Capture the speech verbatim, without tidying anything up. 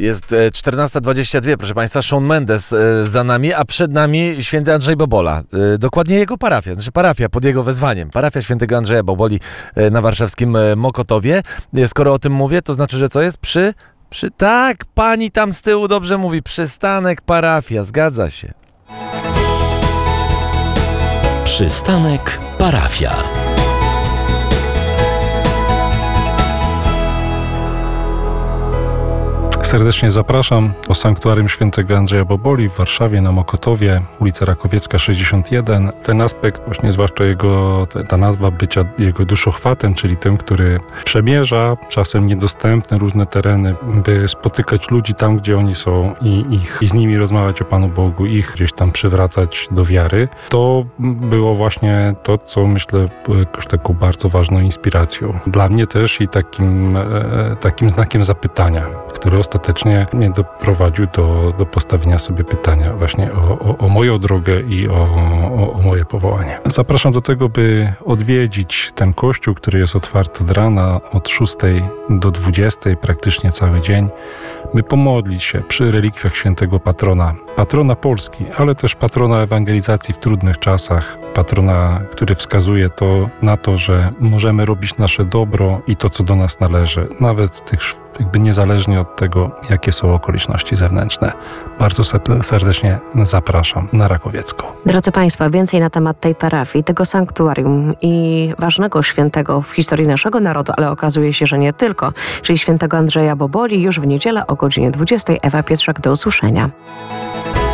Jest czternasta dwadzieścia dwa, proszę Państwa, Shawn Mendes za nami, a przed nami święty Andrzej Bobola. Dokładnie jego parafia, znaczy parafia pod jego wezwaniem. Parafia świętego Andrzeja Boboli na warszawskim Mokotowie. Skoro o tym mówię, to znaczy, że co jest? Przy... przy... Tak, pani tam z tyłu dobrze mówi. Przystanek parafia, zgadza się. Przystanek parafia. Serdecznie zapraszam do Sanktuarium Świętego Andrzeja Boboli w Warszawie na Mokotowie, ulica Rakowiecka sześćdziesiąt jeden. Ten aspekt, właśnie zwłaszcza jego, ta nazwa bycia jego duszochwatem, czyli tym, który przemierza czasem niedostępne różne tereny, by spotykać ludzi tam, gdzie oni są i, ich, i z nimi rozmawiać o Panu Bogu, ich gdzieś tam przywracać do wiary. To było właśnie to, co myślę było jakoś taką bardzo ważną inspiracją. Dla mnie też i takim, e, takim znakiem zapytania, który ostatecznie ostatecznie mnie doprowadził do, do postawienia sobie pytania właśnie o, o, o moją drogę i o, o, o moje powołanie. Zapraszam do tego, by odwiedzić ten kościół, który jest otwarty od rana, od szóstej do dwudziestej, praktycznie cały dzień, by pomodlić się przy relikwiach świętego patrona, patrona Polski, ale też patrona ewangelizacji w trudnych czasach, patrona, który wskazuje to na to, że możemy robić nasze dobro i to, co do nas należy, nawet w tych jakby niezależnie od tego, jakie są okoliczności zewnętrzne. Bardzo serdecznie zapraszam na Rakowiecką. Drodzy Państwo, więcej na temat tej parafii, tego sanktuarium i ważnego świętego w historii naszego narodu, ale okazuje się, że nie tylko, czyli świętego Andrzeja Boboli już w niedzielę o godzinie dwudziestej. Ewa Pietrzak, do usłyszenia.